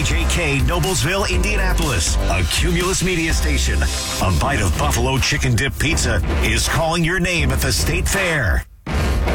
KJK, Noblesville, Indianapolis, a Cumulus media station. A bite of Buffalo chicken dip pizza is calling your name at the State Fair.